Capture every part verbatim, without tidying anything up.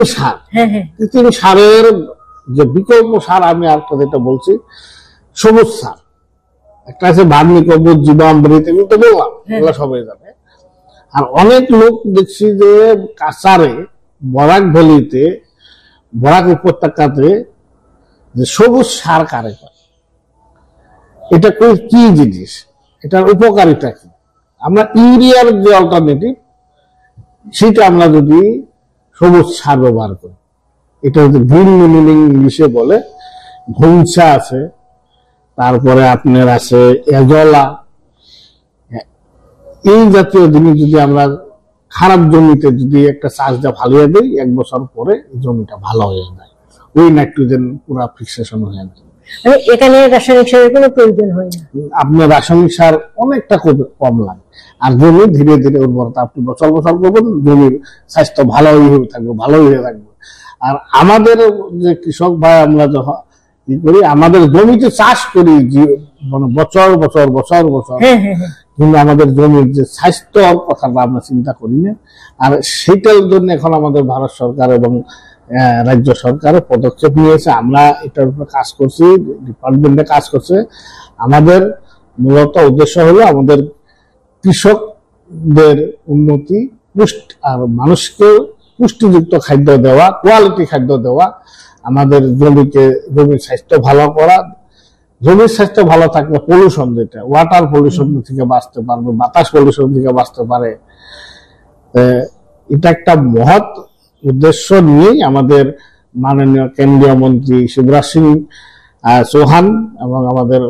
সার, কৃত্রিম সারের যে বিকল্প সার আমি আপনাদের যেটা বলছি সবুজ সার, একটা আছে ভার্মি কম্পোস্ট, জীবামৃত, এগুলো তো বললাম, এগুলো সবাই জানে। আর অনেক লোক দেখছি যে কাছারে, বরাক ভ্যালিতে, বরাক উপত্যকাতে যে সবুজ সার কারে করে, এটা কি জিনিস, এটার উপকারিতা কি? আমরা ইউরিয়ার যে অল্টারনেটিভ সেটা আমরা যদি সবুজ সার ব্যবহার করি, এটা হচ্ছে গ্রিন মিলিং ইংলিশে বলে, ঘুমসা আছে, তারপরে আপনার আছে এজলা, এই জাতীয় জিনিস যদি আমরা খারাপ জমিতে যদি একটা চাষ দিয়ে ফালিয়ে দিই, এক বছর পরে জমিটা ভালো হয়ে যায়, ওই নাইট্রোজেন পুরা ফিক্সেশন হয়ে যায়। এখানে রাসায়নিক সারের কোনো প্রয়োজন হয় না, আপনার রাসায়নিক সার অনেকটা কম লাগে। আর জমি ধীরে ধীরে উর্বরতা আপনি বছর বছর করবেন, জমির স্বাস্থ্য ভালোই হয়ে থাকবে, ভালোই হয়ে থাকবে। আর আমাদের যে কৃষক ভাই, আমরা যখন কি করি, আমাদের জমিতে চাষ করি মানে বছর বছর বছর বছর, কিন্তু আমাদের জমির যে স্বাস্থ্যর কথাটা আমরা চিন্তা করি না। আর সেটার জন্য এখন আমাদের ভারত সরকার এবং রাজ্য সরকারের পদক্ষেপ নিয়েছে, আমরা এটার উপর কাজ করছি, ডিপার্টমেন্টে কাজ করছে। আমাদের মূলত উদ্দেশ্য হলো আমাদের কৃষকদের উন্নতি, পুষ্টি, আর মানুষকে পুষ্টিযুক্ত খাদ্য দেওয়া, কোয়ালিটি খাদ্য দেওয়া, আমাদের জমিকে জমির স্বাস্থ্য ভালো করা। জমির স্বাস্থ্য ভালো থাকলে পলিউশন, যেটা ওয়াটার পলিউশন থেকে বাঁচতে পারবে, বাতাস পলিউশন থেকে বাঁচতে পারে। এটা একটা মহৎ উদ্দেশ্য নিয়েই আমাদের মাননীয় কেন্দ্রীয় মন্ত্রী শিবরাজ সিং চৌহান এবং আমাদের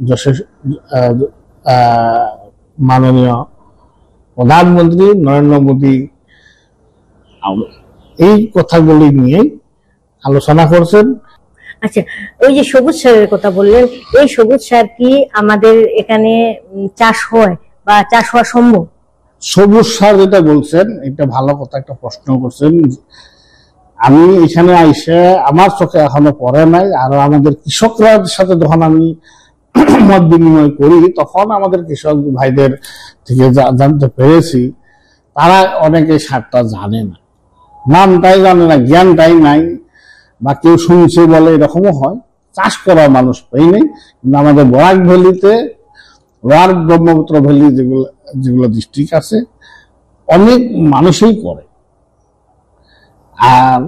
মাননীয় প্রধানমন্ত্রী নরেন্দ্র মোদী এই কথাগুলি নিয়ে আলোচনা করছেন। আচ্ছা, ওই যে সবুজ সারের কথা বললেন, এই সবুজ সার কি আমাদের এখানে চাষ হয় বা চাষ হওয়া সম্ভব? সবুজ সার যেটা বলছেন, এটা ভালো কথা, একটা প্রশ্ন করছেন। আমি এখানে আইসে আমার চোখে এখনো পড়ে নাই। আর আমাদের কৃষকরা সাথে যখন আমি মত বিনিময় করি, তখন আমাদের কৃষক ভাইদের থেকে জানতে পেরেছি, তারা অনেকে সারটা জানে না, নামটাই জানে না, জ্ঞানটাই নাই, বা কেউ শুনছে বলে, এরকমও হয়। চাষ করা মানুষ পাই নেই। কিন্তু আমাদের বরাক ভ্যালিতে, লোয়ার ব্রহ্মপুত্র ভ্যালি যেগুলো যেগুলো ডিস্ট্রিক্ট আছে, অনেক মানুষই করে। আর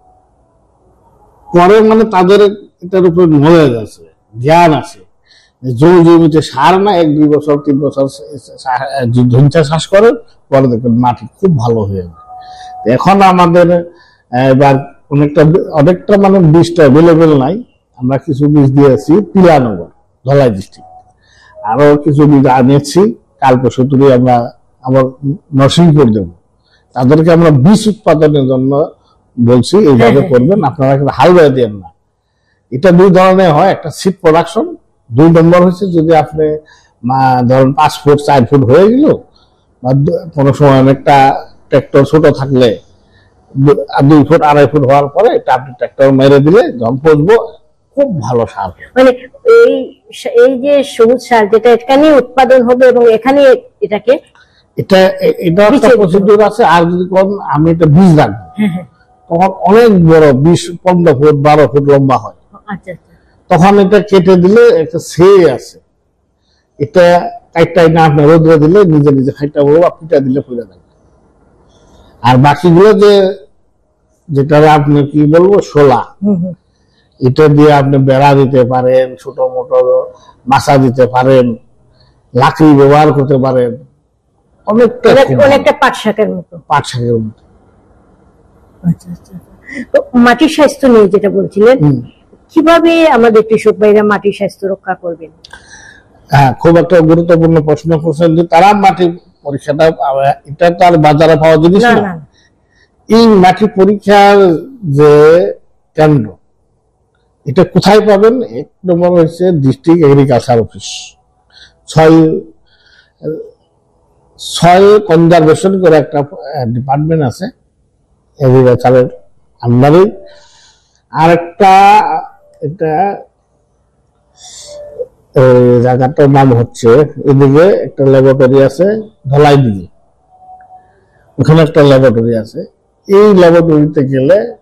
করে মানে তাদের এটার উপরে নলেজ আছে, জ্ঞান আছে। জমি জমিতে সার না, এক দুই বছর তিন বছর ধনিয়া চাষ করে, পরে দেখবেন মাটি খুব ভালো হয়ে যায়। এখন আমাদের এবার অনেকটা অনেকটা মানে বীজটা অ্যাভেলেবেল নাই। আমরা কিছু বীজ দিয়েছি তিলানগর, ধলাই ডিস্ট্রিক্ট, আরো কিছু বীজ আনেছি, কাল পরশুতুরি আমরা আবার নরসিংপুর দেব। তাদেরকে আমরা বীজ উৎপাদনের জন্য বলছি, এইভাবে করবেন, আপনারা হাল বেড়ে দেন না। এটা দুই ধরনের হয়, একটা সিড প্রোডাকশন, দুই নম্বর হচ্ছে যদি আপনি ধরেন পাঁচ ফুট চার ফুট হয়ে গেল, বা কোনো সময় অনেকটা ট্রাক্টর ছোট থাকলে দুই ফুট আড়াই ফুট হওয়ার পরে এটা আপনি ট্রাক্টর মেরে দিলে যখন পচবো, খুব ভালো সার। মানে এই এই যে সবুজ সার যেটা এখানে উৎপাদন হবে এবং এখানে এটাকে এটা এটা একটা প্রসিডিউর আছে। আর যদি কোন আমি এটা বীজ রাখবো, তখন অনেক বড় বিশ পনেরো ফুট বারো ফুট লম্বা হয়। তখন এটা কেটে দিলে একটা সে আছে, এটা কাইটাই না আপনি রোদ্রে দিলে নিজে নিজে খাইটা বলবো, পিটা দিলে ফুলে যাবে। আর বাকিগুলো যে যেটা আপনি কি বলবো শোলা, এটা দিয়ে আপনি বেড়া দিতে পারেন, ছোট মোটো মাছা দিতে পারেন, লাকড়ি ব্যবহার করতে পারেন, অনেকটা অনেকটা পাট শাকের মতো পাট শাকের মতো। আচ্ছা আচ্ছা, তো মাটির স্বাস্থ্য নিয়ে যেটা বলছিলেন, কিভাবে আমাদের কৃষক ভাইরা মাটির স্বাস্থ্য রক্ষা করবেন? হ্যাঁ, খুব একটা গুরুত্বপূর্ণ প্রশ্ন করছেন যে তারা মাটির পরীক্ষাটা, এটা তো আর বাজারে পাওয়া জিনিস না। এই মাটি পরীক্ষার যে কেন্দ্র, এটা কোথায় পাবেন? এক নম্বর হচ্ছে ডিস্ট্রিক্ট এগ্রিকালচার অফিস, ছয় ছয় কনজারভেশন করে একটা ডিপার্টমেন্ট আছে এগ্রিকালচারের আন্ডারে। আর একটা এটা জায়গাটার নাম হচ্ছে, এদিকে একটা ল্যাবরেটরি আছে ধলাই দিকে, ওখানে একটা ল্যাবরেটরি আছে। এই ল্যাবরেটরিতে গেলে